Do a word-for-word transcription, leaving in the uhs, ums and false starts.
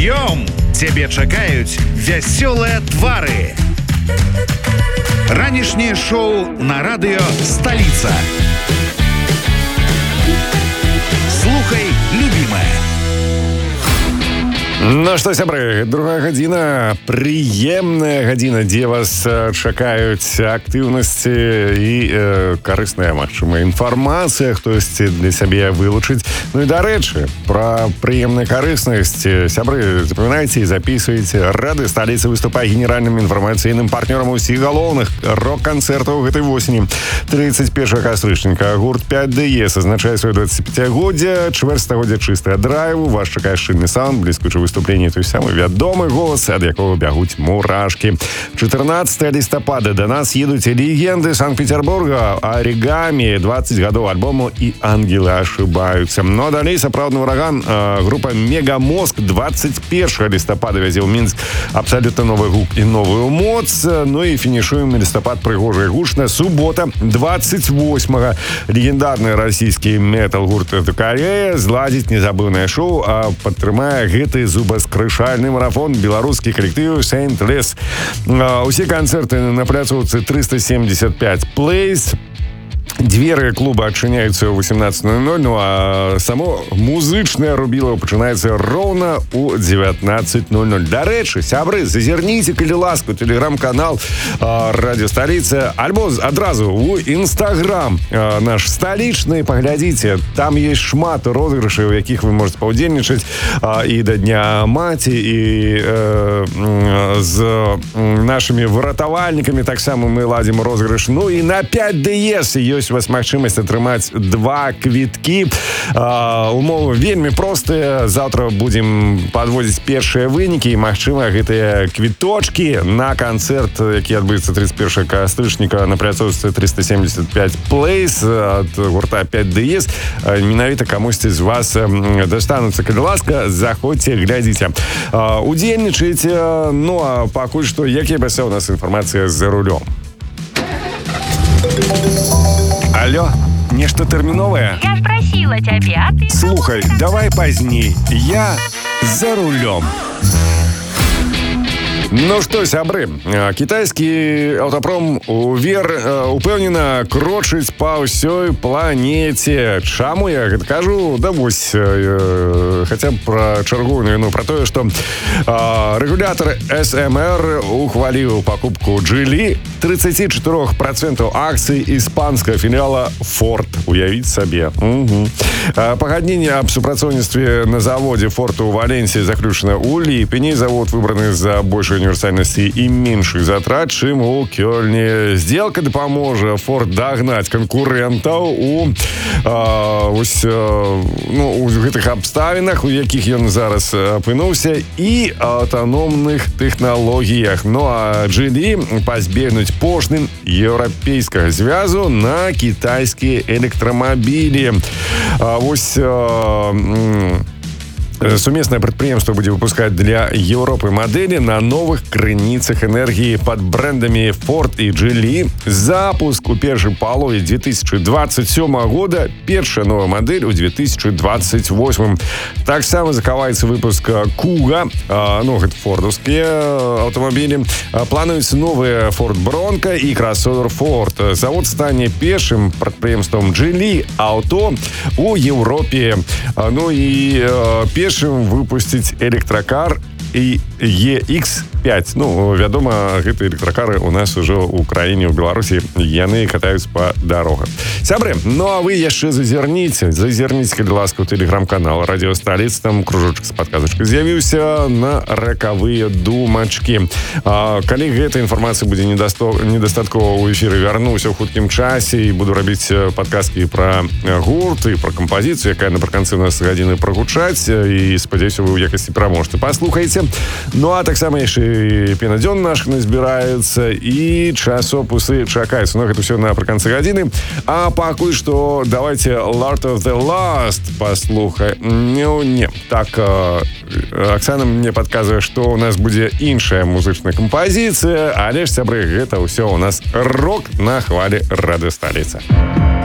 Прыём! Цябе чакаюць вясёлыя твары. Ранішняе шоу на радыё «Сталіца». Слухай, любімая. Ну што, сябры, другая гадзіна, прыемная гадзіна, дзе вас чакаюць актыўнасці і э, карысная, магчыма, інфармацыя, хтосьці для сябе вылучыць. Ну і дарэчы, пра прыемную карыснасць, сябры, запамінайце і записывайце. Рады Сталіцы выступае генеральным інфармацыйным партнёрам усіх галоўных рок-канцэртаў гэтай восені. тридцать первого кастрычніка гурт пять дэ эс азначае сваё двадццаціпяцігоддзе, чвэрць стагоддзя чыстага драйву, вас чакае шчыльны саунд, бліскучы выступление той самый вядомы голос, ад якого бягуць мурашки. четырнадцатого листопада до нас едут легенды Санкт-Петербурга, Оригами, двадцать гадоў альбому и Ангелы ошибаются. Ну а далей сапраўдны ураган, э, группа Мегамозг двадцать первого листопада вязе ў Мінск абсолютно новый гук и новую моц. Ну и финишуем листопад прыгожая гучна. Суббота двадцать восьмого легендарный российский метал-гурт Корея зладзіць незабыўнае шоу, а падтрымае гэты зубаскрышальны марафон беларускі калектыў Saint Les. Усе канцэрты на пляцоўцы триста семьдесят пять Place. Дзверы клуба адчыняюцца ў восемнадцать ноль ноль, ну а само музычнае рубіла пачынаецца роўна ў девятнадцать ноль ноль. Дарэчы, сябры, зазірніце, калі ласку, тэлеграм-канал Радио Столица, альбо адразу ў Інстаграм наш сталічны, паглядзіце, там есть шмат розыгрышаў, у якіх вы можете паўдзельнічаць і да Дня маці, і э, з нашымі выратавальнікамі таксама мы ладзім розыгрыш. Ну і на пять дэ эс ёсць у вас магчымасць атрымаць два квіткі. А, умовы вельмі простыя. Заўтра будзем падводзіць першыя вынікі, і, магчыма, гэтыя квіточкі на канцэрт, які адбудзецца тридцать первого кастрычніка на пляцоўцы триста семьдесят пять Place ад гурта пять дэ эс, менавіта камусьці з вас дастануцца. Калі ласка, заходзьце, глядзіце. А, удзельнічайце. Ну, а пакуль што, якія бася у нас інфармацыя за рулём? Алло, нечто терминовое? Я спросила тебя, а ты... Слухай, давай поздней. Я за рулем. Ну што, сябры, кітайскі аўтапром увер упэўнена крочыць па ўсёй планеце. Чаму я гэта кажу? Да вось, э, хаця б пра чарговую навіну, пра тое, што э, рэгулятар эс эм эр ухваліў пакупку Geely тридцать четыре процента акцый іспанскага філіала Ford. Уявіць сабе. Угу. Пагадненне аб супрацоўніцтве на заводзе Ford у Валенсіі заключана ў ліпені. Завод выбраны за большую універсальнасці і меншых затрат, чым у Кёльне. Сделка дапаможа Ford дагнаць канкурэнтаў у, а, ось, а, ну, у гэтых абставінах, у якіх ён зараз апынуўся, і аўтаномных тэхналогіях. Ну а Geely пазбегнуць пошлін еўрапейскага звязу на кітайскія электрамабілі. А, вось... А, Сумеснае прадпрыемства будзе выпускаць для Еўропы мадэлі на новых крыніцах энергіі пад брэндамі Ford і Geely. Запуск у першай палове две тысячи двадцать седьмого года, першая новая мадэль у две тысячи двадцать восьмым. Таксама захаваецца выпуск Kuga, ну, гэта фордаўскія аўтамабілі. Плануецца новыя Ford Bronco і кроссовер Ford. Завод стане першым прадпрыемствам Geely аўто у Еўропе. Ну і першым выпусціць электракар і е ікс пять. Ну, вядома, гэтыя электракары у нас ужо ў краіне, ў Беларусі, яны катаюць па дарогах. Сябры, ну а вы яшчэ зазірніце, зазірніце, калі ласка, у тэлеграм-канал Радио Сталіца, там кружочак з падказачкай з'явіўся на ракавыя думачкі. А, калі гэта інфармацыя будзе недастаткова ў эфіры, вярнуся ў хуткім часе і буду рабіць падказкі пра гурт і пра кампазіцыю, якая напрыканцы у нас гадзіны прагучаць, і спадзяюся, вы ў якасці пераможцы паслухаеце. Ну а таксама яшчэ пенадзён наш назбіраецца і часопусы чакаюцца. Ну, гэта ўсё напрыканцы гадзіны. А пакуль што давайте Lord of the Lost паслухай. Не, не. Так, Аксана мне падказвае, што у нас будзе іншая музычная кампазіцыя, але ж, сябры, гэта ўсё у нас рок на хвалі Радыё Сталіца.